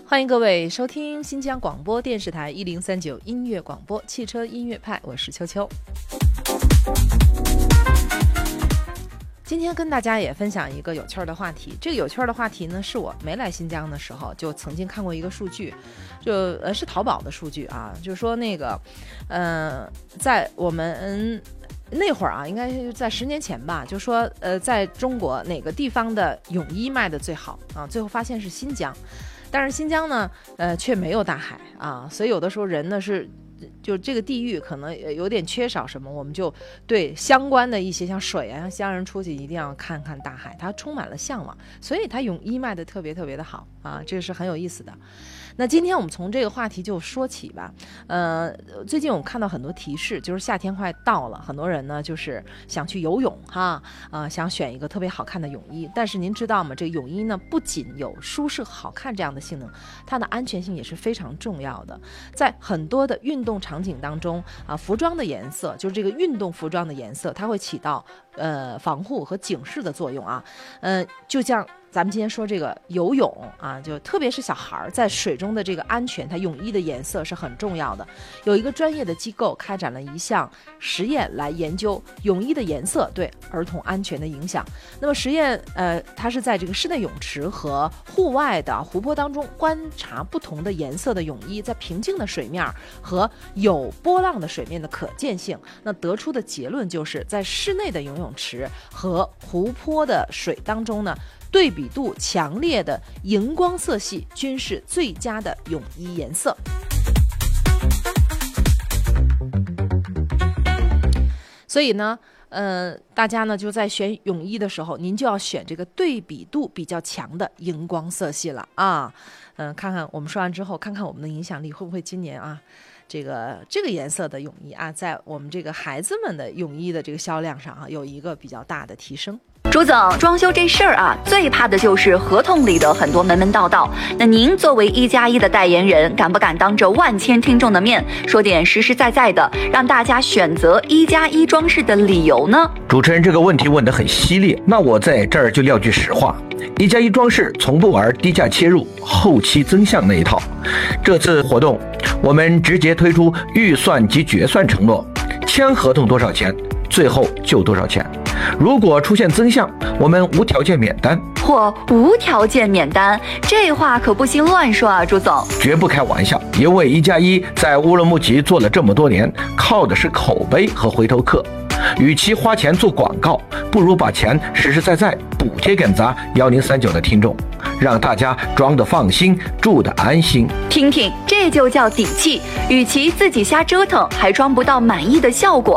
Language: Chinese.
欢迎各位收听新疆广播电视台1039音乐广播汽车音乐派，我是秋秋。今天跟大家也分享一个有趣的话题，这个有趣的话题呢，是我没来新疆的时候就曾经看过一个数据，是淘宝的数据啊，就是说那个在我们那会儿啊，应该是在10年前吧，就说在中国哪个地方的泳衣卖的最好啊？最后发现是新疆，但是新疆呢，却没有大海啊，所以有的时候人呢是。就这个地域可能有点缺少什么，我们就对相关的一些像水啊，像乡人出去一定要看看大海，它充满了向往，所以它泳衣卖的特别特别的好啊，这个是很有意思的。那今天我们从这个话题就说起吧。最近我们看到很多提示，就是夏天快到了，很多人呢就是想去游泳哈，想选一个特别好看的泳衣。但是您知道吗？这个泳衣呢不仅有舒适好看这样的性能，它的安全性也是非常重要的。在很多的运动场景当中啊，服装的颜色就是这个运动服装的颜色，它会起到防护和警示的作用啊。就像咱们今天说这个游泳啊，就特别是小孩在水中的这个安全，它泳衣的颜色是很重要的。有一个专业的机构开展了一项实验来研究泳衣的颜色对儿童安全的影响。那么实验它是在这个室内泳池和户外的湖泊当中观察不同的颜色的泳衣在平静的水面和有波浪的水面的可见性。那得出的结论就是在室内的游泳池和湖泊的水当中呢，对比度强烈的荧光色系均是最佳的泳衣颜色。所以呢，大家呢就在选泳衣的时候，您就要选这个对比度比较强的荧光色系了啊。看看我们说完之后，看看我们的影响力会不会今年啊，这个颜色的泳衣啊，在我们这个孩子们的泳衣的这个销量上啊，有一个比较大的提升。 朱总，装修这事儿啊，最怕的就是合同里的很多门门道道。那您作为1+1的代言人，敢不敢当着万千听众的面说点实实在在的，让大家选择1+1装饰的理由呢？ 主持人这个问题问得很犀利，那我在这儿就撂句实话，1+1装饰从不玩低价切入、后期增项那一套。这次活动，我们直接推出预算及决算承诺，签合同多少钱，最后就多少钱。如果出现增项，我们无条件免单。 或无条件免单，这话可不行乱说啊，朱总。 绝不开玩笑，因为1+1在乌鲁木齐做了这么多年，靠的是口碑和回头客。与其花钱做广告，不如把钱实实在在补贴给咱1039的听众，让大家装得放心，住得安心。 听听，这就叫底气。与其自己瞎折腾，还装不到满意的效果，